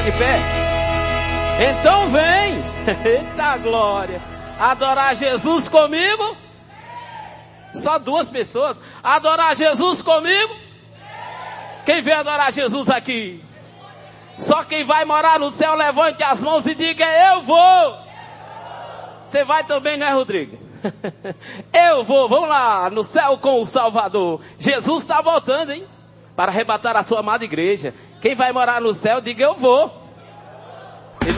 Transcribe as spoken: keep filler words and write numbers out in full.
de pé. Então vem. Eita glória. Adorar Jesus comigo? Só duas pessoas. Adorar Jesus comigo? Quem vem adorar Jesus aqui? Só quem vai morar no céu, levante as mãos e diga: eu vou. Você vai também, né, Rodrigo? Eu vou, vamos lá, no céu com o Salvador. Jesus está voltando, hein? Para arrebatar a sua amada igreja. Quem vai morar no céu, diga: eu vou.